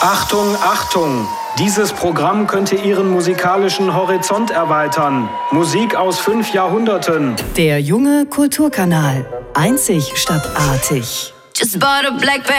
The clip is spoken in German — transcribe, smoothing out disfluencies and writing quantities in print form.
Achtung, Achtung! Dieses Programm könnte Ihren musikalischen Horizont erweitern. Musik aus 5 Jahrhunderten. Der junge Kulturkanal. Einzig statt artig. Just bought a black